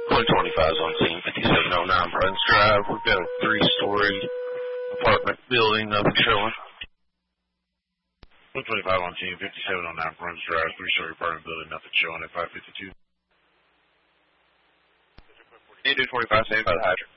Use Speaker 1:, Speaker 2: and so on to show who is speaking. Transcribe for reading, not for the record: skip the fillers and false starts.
Speaker 1: 125 is on scene, 5709 Bruns Drive. We've got a 3-story apartment building, nothing showing.
Speaker 2: 125 on scene, 5709 Bruns Drive, 3-story apartment building, nothing showing at 552.
Speaker 1: 45, stand by the hydrant.